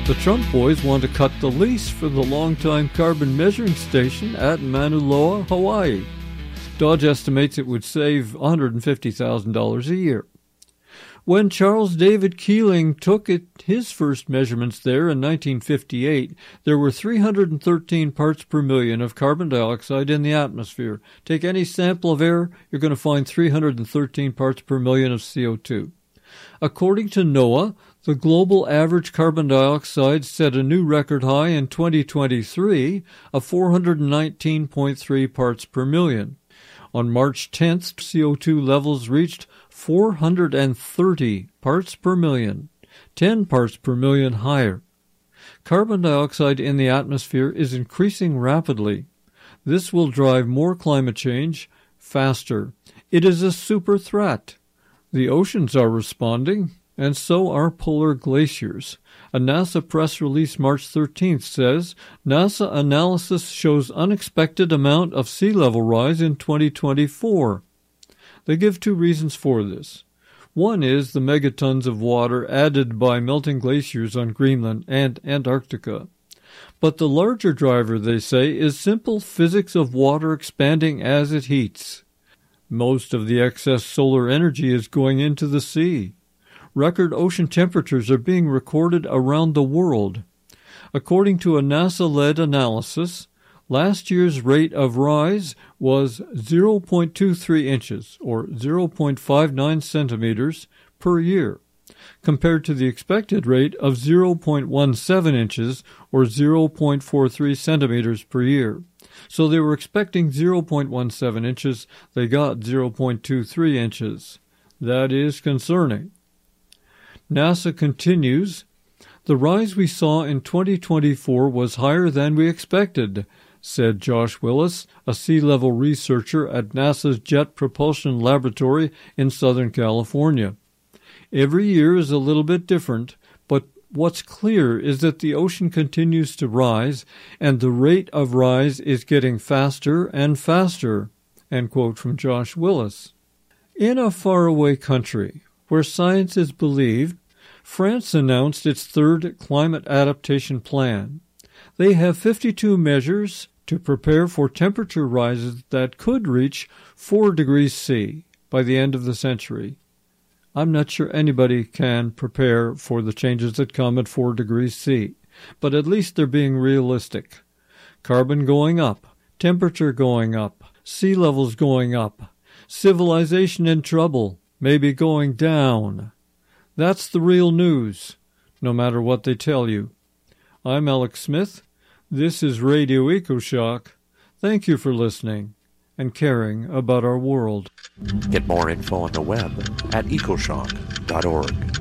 The Trump boys want to cut the lease for the long-time carbon measuring station at Mauna Loa, Hawaii. Dodge estimates it would save $150,000 a year. When Charles David Keeling took his first measurements there in 1958, there were 313 parts per million of carbon dioxide in the atmosphere. Take any sample of air, you're going to find 313 parts per million of CO2. According to NOAA, the global average carbon dioxide set a new record high in 2023 of 419.3 parts per million. On March 10th, CO2 levels reached 430 parts per million, 10 parts per million higher. Carbon dioxide in the atmosphere is increasing rapidly. This will drive more climate change faster. It is a super threat. The oceans are responding, and so are polar glaciers. A NASA press release March 13th says, NASA analysis shows unexpected amount of sea level rise in 2024. They give two reasons for this. One is the megatons of water added by melting glaciers on Greenland and Antarctica. But the larger driver, they say, is simple physics of water expanding as it heats. Most of the excess solar energy is going into the sea. Record ocean temperatures are being recorded around the world. According to a NASA-led analysis, last year's rate of rise was 0.23 inches, or 0.59 centimeters, per year, compared to the expected rate of 0.17 inches, or 0.43 centimeters per year. So they were expecting 0.17 inches, they got 0.23 inches. That is concerning. NASA continues, the rise we saw in 2024 was higher than we expected, said Josh Willis, a sea-level researcher at NASA's Jet Propulsion Laboratory in Southern California. Every year is a little bit different, but what's clear is that the ocean continues to rise, and the rate of rise is getting faster and faster, end quote from Josh Willis. In a faraway country where science is believed, France announced its third climate adaptation plan. They have 52 measures to prepare for temperature rises that could reach 4 degrees C by the end of the century. I'm not sure anybody can prepare for the changes that come at 4 degrees C, but at least they're being realistic. Carbon going up, temperature going up, sea levels going up, civilization in trouble, maybe going down. That's the real news, no matter what they tell you. I'm Alex Smith. This is Radio EcoShock. Thank you for listening and caring about our world. Get more info on the web at ecoshock.org.